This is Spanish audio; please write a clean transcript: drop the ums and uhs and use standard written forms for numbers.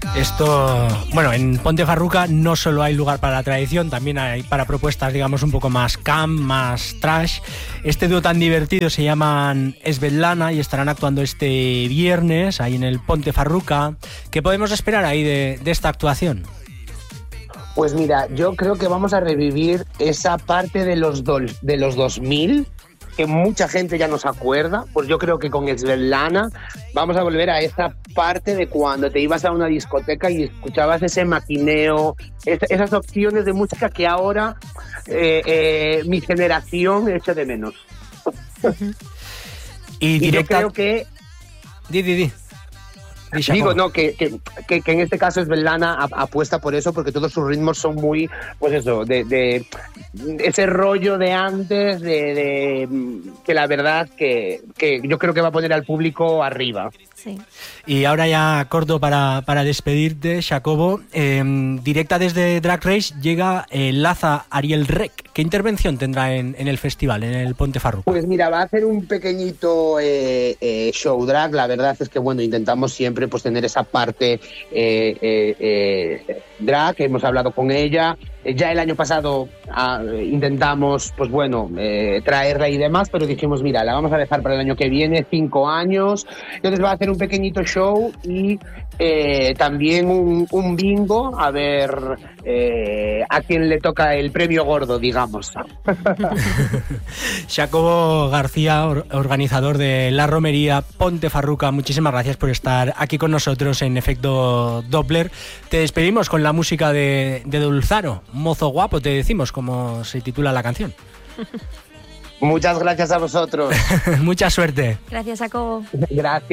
Esto, bueno, en Ponte Farruca no solo hay lugar para la tradición, también hay para propuestas, digamos, un poco más camp, más trash. Este dúo tan divertido se llaman Svetlana y estarán actuando este viernes ahí en el Ponte Farruca. ¿Qué podemos esperar ahí de esta actuación? Pues mira, yo creo que vamos a revivir esa parte de los 2000 que mucha gente ya no se acuerda. Pues yo creo que con Svetlana vamos a volver a esa parte de cuando te ibas a una discoteca y escuchabas ese maquineo, esas opciones de música que ahora mi generación echa de menos. Y directa... yo creo que... Di. Digo, no, que en este caso Svetlana apuesta por eso, porque todos sus ritmos son muy, pues eso, de ese rollo de antes, que la verdad que yo creo que va a poner al público arriba. Sí. Y ahora ya corto para despedirte, Jacobo. Directa desde Drag Race llega Laza Ariel Rec. ¿Qué intervención tendrá en el festival, en el Ponte Farruca? Pues mira, va a hacer un pequeñito show drag. La verdad es que, bueno, intentamos siempre pues tener esa parte drag. Hemos hablado con ella. Ya el año pasado intentamos, pues bueno, traerla y demás, pero dijimos, mira, la vamos a dejar para el año que viene, 5 años. Entonces va a hacer un pequeñito show y también un bingo, a ver a quién le toca el premio gordo, digamos. Jacobo García, organizador de la romería Ponte Farruca, muchísimas gracias por estar aquí con nosotros en Efecto Doppler. Te despedimos con la música de Dulzaro, Mozo Guapo, te decimos, como se titula la canción. Muchas gracias a vosotros. Mucha suerte. Gracias, Jacobo. Gracias.